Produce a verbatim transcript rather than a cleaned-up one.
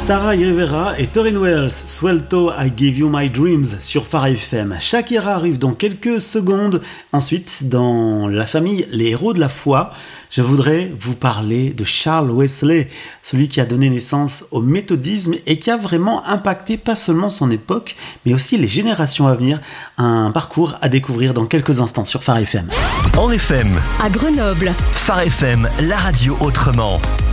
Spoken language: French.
Sara Rivera et Torin Wells, Swelto, I Give You My Dreams sur Phare F M. Shakira arrive dans quelques secondes. Ensuite, dans la famille Les Héros de la Foi, je voudrais vous parler de Charles Wesley, celui qui a donné naissance au méthodisme et qui a vraiment impacté pas seulement son époque, mais aussi les générations à venir. Un parcours à découvrir dans quelques instants sur Phare F M. En F M, à Grenoble, Phare F M, la radio autrement.